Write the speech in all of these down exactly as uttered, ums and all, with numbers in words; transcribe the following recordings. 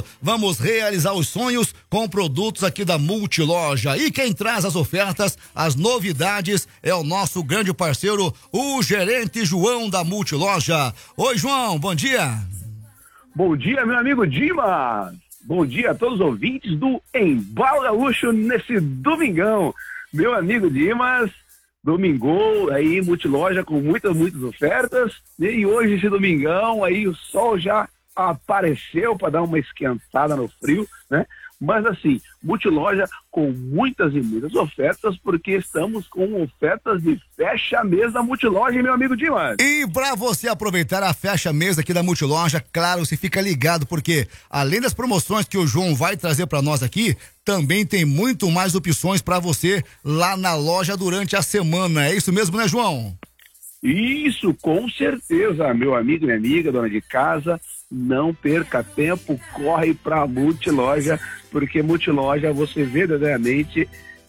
Vamos realizar os sonhos com produtos aqui da Multiloja. E quem traz as ofertas, as novidades, é o nosso grande parceiro, o gerente João da Multiloja. Oi, João, bom dia. Bom dia, meu amigo Dimas. Bom dia a todos os ouvintes do Embalo Gaúcho nesse domingão. Meu amigo Dimas, domingou aí, Multiloja com muitas, muitas ofertas. E hoje, esse domingão, aí o sol já apareceu para dar uma esquentada no frio, né? Mas assim, Multiloja com muitas e muitas ofertas, porque estamos com ofertas de fecha-mês da Multiloja, meu amigo Dimas. E para você aproveitar a fecha-mês aqui da Multiloja, claro, você fica ligado, porque além das promoções que o João vai trazer para nós aqui, também tem muito mais opções para você lá na loja durante a semana. É isso mesmo, né, João? Isso, com certeza, meu amigo e minha amiga, dona de casa. Não perca tempo, corre para a Multiloja, porque Multiloja você verdadeiramente,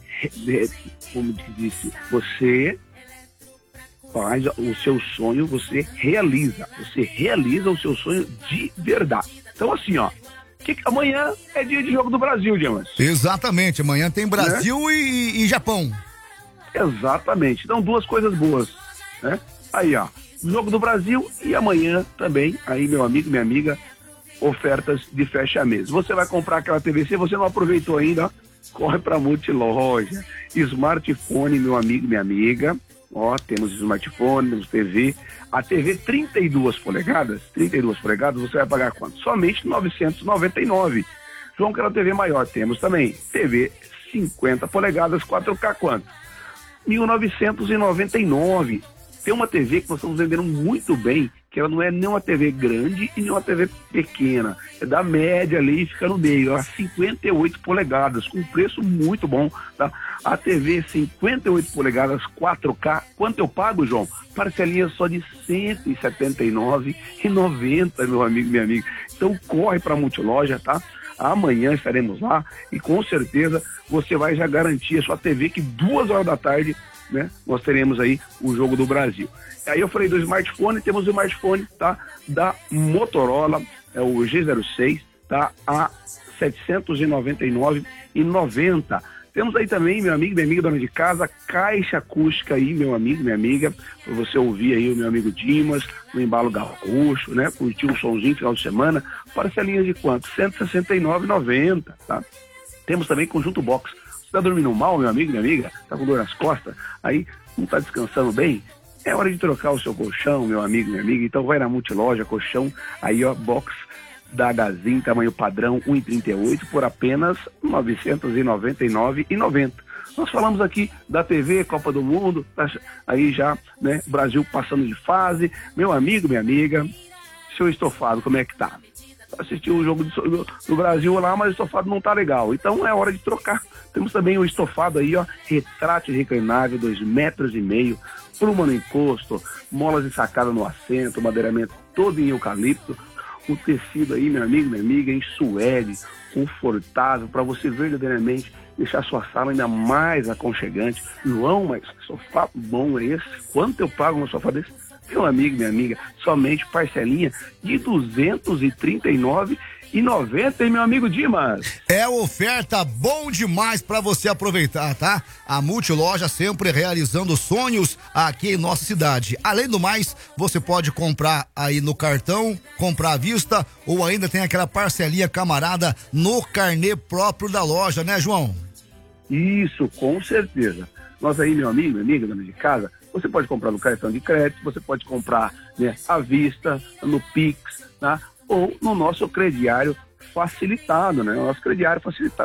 como disse, você faz o seu sonho, você realiza, você realiza o seu sonho de verdade. Então assim, ó, que, amanhã é dia de Jogo do Brasil, Dimas. Exatamente, amanhã tem Brasil, né? e, e Japão. Exatamente, então duas coisas boas, né? Aí, ó, Jogo do Brasil e amanhã também, aí meu amigo, minha amiga, ofertas de fecha-mês. Você vai comprar aquela T V C, você não aproveitou ainda, ó, corre pra Multiloja. Smartphone, meu amigo, minha amiga, ó, temos smartphone, temos T V, a T V trinta e duas polegadas, trinta e duas polegadas, você vai pagar quanto? Somente novecentos e noventa e nove. João, quer a T V maior, temos também T V cinquenta polegadas, quatro K quanto? mil novecentos e noventa e nove. Tem uma T V que nós estamos vendendo muito bem, que ela não é nem uma T V grande e nem uma T V pequena. É da média ali e fica no meio. Ela é cinquenta e oito polegadas, com preço muito bom, tá? A T V cinquenta e oito polegadas, quatro K, quanto eu pago, João? Parcelinha só de cento e setenta e nove reais e noventa centavos, meu amigo, minha amiga. Então corre para a Multiloja, tá? Amanhã estaremos lá e com certeza você vai já garantir a sua T V que duas horas da tarde, né, nós teremos aí o Jogo do Brasil. Aí eu falei do smartphone, temos o smartphone, tá, da Motorola, é o G zero seis, tá, a setecentos e noventa e nove reais e noventa centavos. Temos aí também, meu amigo, minha amiga, dona de casa, caixa acústica aí, meu amigo, minha amiga, para você ouvir aí o meu amigo Dimas, no Embalo Gaúcho, né, curtir um somzinho final de semana, parcelinhas de quanto? cento e sessenta e nove reais e noventa centavos, tá? Temos também conjunto box. Tá dormindo mal, meu amigo, minha amiga? Tá com dor nas costas? Aí não tá descansando bem? É hora de trocar o seu colchão, meu amigo, minha amiga. Então vai na Multiloja, colchão, aí ó, box da Gazin, tamanho padrão um e trinta e oito por apenas novecentos e noventa e nove reais e noventa centavos. Nós falamos aqui da T V, Copa do Mundo, tá, aí já, né, Brasil passando de fase. Meu amigo, minha amiga, seu estofado, como é que tá? Assistiu o jogo do, do Brasil lá, mas o estofado não tá legal. Então é hora de trocar. Temos também o estofado aí, ó, retrátil reclinável, dois metros e meio, pluma no encosto, molas de sacada no assento, madeiramento todo em eucalipto, o tecido aí, meu amigo, minha amiga, em suede, confortável, para você verdadeiramente deixar sua sala ainda mais aconchegante. João, mas que sofá bom é esse? Quanto eu pago no sofá desse? Meu amigo, minha amiga, somente parcelinha de duzentos e trinta e nove reais e noventa centavos, meu amigo Dimas. É oferta bom demais para você aproveitar, tá? A Multiloja sempre realizando sonhos aqui em nossa cidade. Além do mais, você pode comprar aí no cartão, comprar à vista, ou ainda tem aquela parcelinha camarada no carnê próprio da loja, né, João? Isso, com certeza. Nós aí, meu amigo, minha amiga, dona de casa, você pode comprar no cartão de crédito, você pode comprar, né, à vista, no Pix, tá? Ou no nosso crediário facilitado, né? O nosso crediário facilitado